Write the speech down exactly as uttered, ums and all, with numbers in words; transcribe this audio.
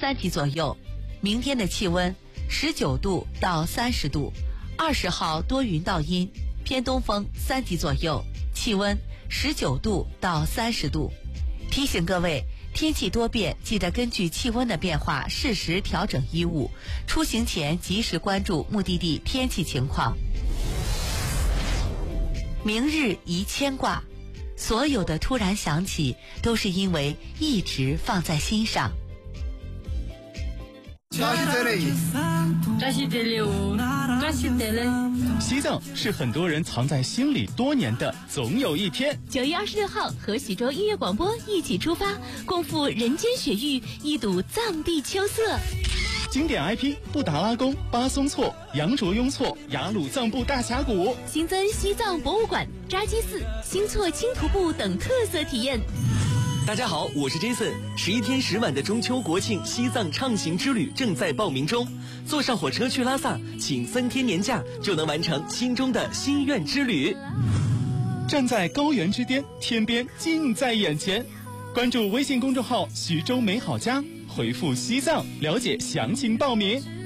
三级左右。明天的气温十九度到三十度，二十号多云到阴，偏东风三级左右，气温十九度到三十度。提醒各位，天气多变，记得根据气温的变化适时调整衣物，出行前及时关注目的地天气情况。明日宜牵挂，所有的突然想起都是因为一直放在心上。 西藏是很多人藏在心里多年的总有一天。 九月二十六号和喜洲音乐广播一起出发，共赴人间雪域，一睹藏地秋色。 经典 I P 布达拉宫、巴松措、羊卓雍措、雅鲁藏布大峡谷， 新增西藏博物馆、扎基寺、星措轻徒步等特色体验。 大家好，我是 Jason。十一天十晚的中秋国庆西藏畅行之旅正在报名中，坐上火车去拉萨，请三天年假就能完成心中的心愿之旅。 站在高原之巅，天边近在眼前。关注微信公众号徐州美好家，回复西藏了解详情报名。